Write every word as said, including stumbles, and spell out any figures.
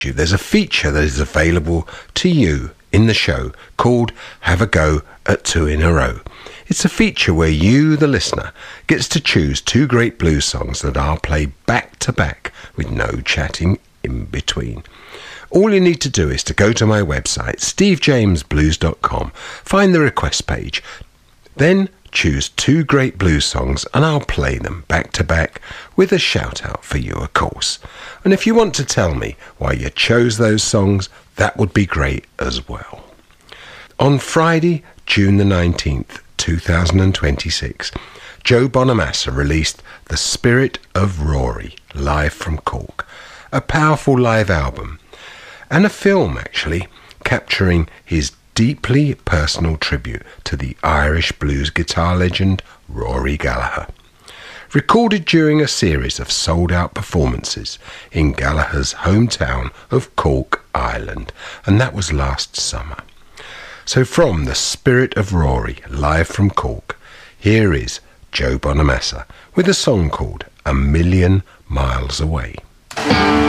There's a feature that is available to you in the show called Have a Go at Two in a Row. It's a feature where you, the listener, gets to choose two great blues songs that I'll play back to back with no chatting in between. All you need to do is to go to my website, steve james blues dot com, find the request page, then choose two great blues songs and I'll play them back to back with a shout out for you, of course. And if you want to tell me why you chose those songs, that would be great as well. On Friday, June the nineteenth, two thousand twenty-six, Joe Bonamassa released The Spirit of Rory, live from Cork, a powerful live album, and a film actually, capturing his deeply personal tribute to the Irish blues guitar legend Rory Gallagher. Recorded during a series of sold-out performances in Gallagher's hometown of Cork, Ireland, and that was last summer. So from The Spirit of Rory, live from Cork, here is Joe Bonamassa with a song called A Million Miles Away.